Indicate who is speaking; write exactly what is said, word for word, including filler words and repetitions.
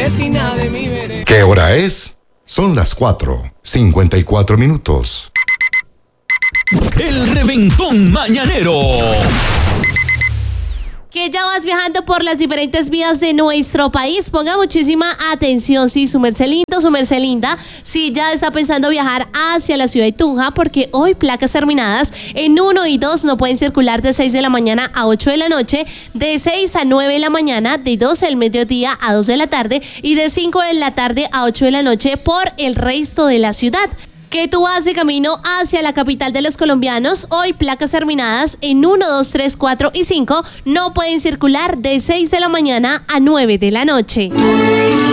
Speaker 1: vecina de mi vereda.
Speaker 2: ¿Qué hora es? Son las cuatro, cincuenta y cuatro minutos.
Speaker 3: El reventón mañanero.
Speaker 4: Que ya vas viajando por las diferentes vías de nuestro país, ponga muchísima atención, sí, su merced lindo, su merced linda, si ya está pensando viajar hacia la ciudad de Tunja, porque hoy placas terminadas en uno y dos no pueden circular de seis de la mañana a ocho de la noche, de seis a nueve de la mañana, de doce del mediodía a dos de la tarde y de cinco de la tarde a ocho de la noche por el resto de la ciudad. Que tú vas de camino hacia la capital de los colombianos, hoy placas terminadas en uno, dos, tres, cuatro y cinco no pueden circular de seis de la mañana a nueve de la noche.